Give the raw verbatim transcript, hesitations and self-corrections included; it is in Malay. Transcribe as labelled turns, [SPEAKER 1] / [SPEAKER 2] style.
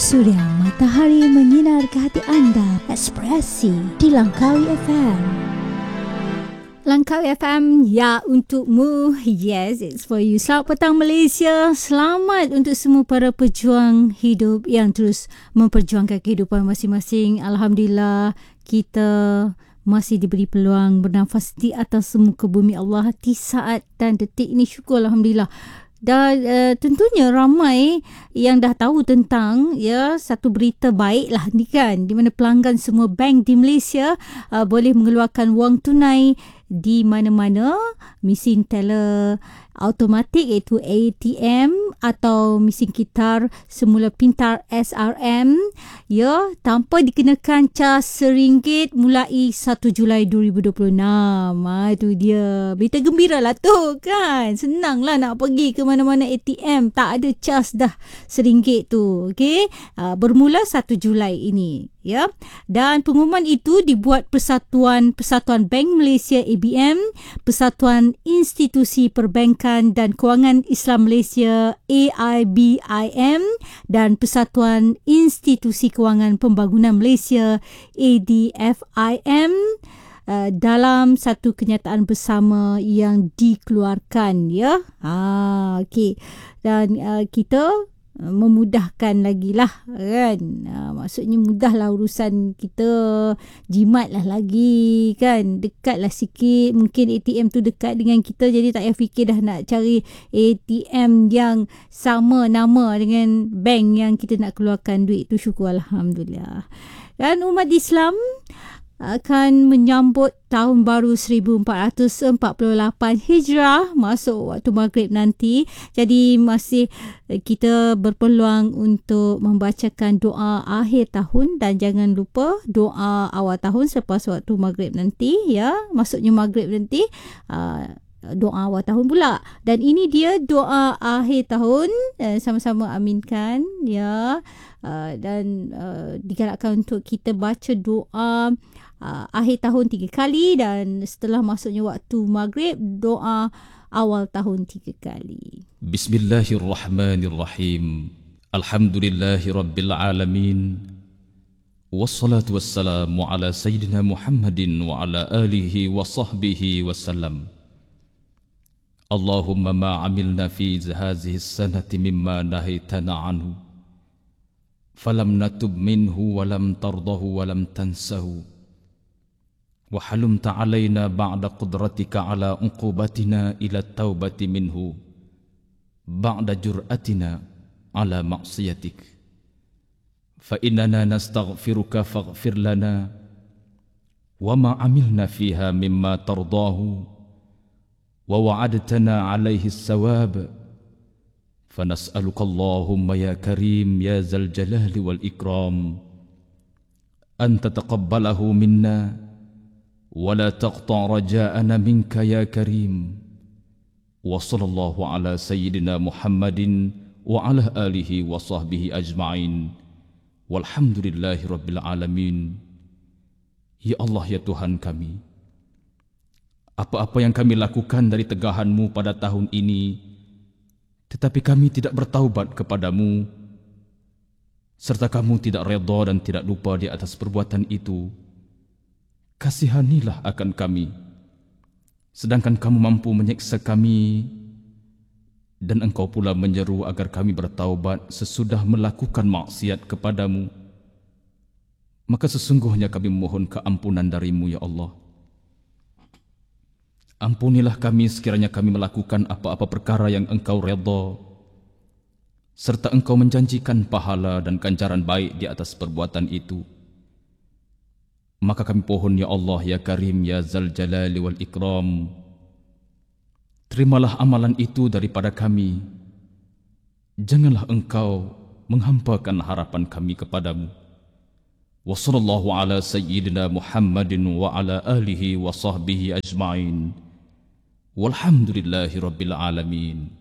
[SPEAKER 1] Surya matahari menyinar ke hati anda. Ekspresi di Langkawi F M. Langkawi F M, ya untukmu. Yes, it's for you. Selamat petang Malaysia. Selamat untuk semua para pejuang hidup yang terus memperjuangkan kehidupan masing-masing. Alhamdulillah, kita masih diberi peluang bernafas di atas muka bumi Allah di saat dan detik ini. Syukur Alhamdulillah. Dan uh, tentunya ramai yang dah tahu tentang ya satu berita baik lah ni kan, di mana pelanggan semua bank di Malaysia uh, boleh mengeluarkan wang tunai di mana-mana, mesin teller automatik iaitu A T M atau mesin kitar semula pintar S R M ya, tanpa dikenakan cas seringgit mulai satu Julai dua ribu dua puluh enam. Ha, itu dia berita gembira lah tu kan. Senang lah nak pergi ke mana-mana A T M, tak ada cas dah seringgit tu. Okey, uh, bermula satu Julai ini ya. Dan pengumuman itu dibuat Persatuan Persatuan Bank Malaysia A B M, Persatuan Institusi Perbankan dan Kewangan Islam Malaysia A I B I M dan Persatuan Institusi Kewangan Pembangunan Malaysia A D F I M uh, dalam satu kenyataan bersama yang dikeluarkan ya. Ah, okey. Dan uh, kita memudahkan lagi lah kan, ha, maksudnya mudah lah urusan kita, jimat lah lagi kan, dekat lah sikit, mungkin A T M tu dekat dengan kita, jadi tak payah fikir dah nak cari A T M yang sama nama dengan bank yang kita nak keluarkan duit tu. Syukur Alhamdulillah. Dan umat Islam akan menyambut tahun baru seribu empat ratus empat puluh lapan Hijrah masuk waktu maghrib nanti. Jadi masih kita berpeluang untuk membacakan doa akhir tahun dan jangan lupa doa awal tahun selepas waktu maghrib nanti ya. Masuknya maghrib nanti uh, doa awal tahun pula. Dan ini dia doa akhir tahun, uh, sama-sama aminkan ya. Uh, dan uh, digalakkan untuk kita baca doa uh, akhir tahun tiga kali dan setelah masuknya waktu maghrib doa awal tahun tiga kali.
[SPEAKER 2] Bismillahirrahmanirrahim. Alhamdulillahirabbil alamin. Wassalatu wassalamu ala sayyidina Muhammadin wa ala alihi wa sahbihi wasallam. Allahumma ma amilna fi hadhihi as-sanati mimma nahaytana anhu falam natub minhu walam tardahu walam tansahu wa halumta alaina ba'da qudratika ala uqubatina ila taubati minhu ba'da jur'atina ala ma'siyatik fa innana nastaghfiruka faghfir lana wa ma amilna fiha mimma tardahu wa wa'adtana alaihi as-sawab. فنسألك اللهم يا كريم يا ذا الجلال والإكرام أن تتقبله منا ولا تقطع رجاءنا منك يا كريم. وصلى الله على سيدنا محمد وعلى آله وصحبه أجمعين والحمد لله رب العالمين. Ya Allah, ya Tuhan kami, apa-apa yang kami lakukan dari tegahan-Mu pada tahun ini, tetapi kami tidak bertaubat kepadamu, serta kamu tidak redha dan tidak lupa di atas perbuatan itu, kasihanilah akan kami, sedangkan kamu mampu menyiksa kami, dan engkau pula menyeru agar kami bertaubat sesudah melakukan maksiat kepadamu. Maka sesungguhnya kami memohon keampunan darimu ya Allah. Ampunilah kami sekiranya kami melakukan apa-apa perkara yang engkau redha, serta engkau menjanjikan pahala dan ganjaran baik di atas perbuatan itu. Maka kami pohon ya Allah, ya Karim, ya Zal Jalali wal Ikram, terimalah amalan itu daripada kami. Janganlah engkau menghampakan harapan kami kepadamu. Wa sallallahu ala sayyidina Muhammadin wa ala alihi wa sahbihi ajma'in. Walhamdulillahi rabbil alamin.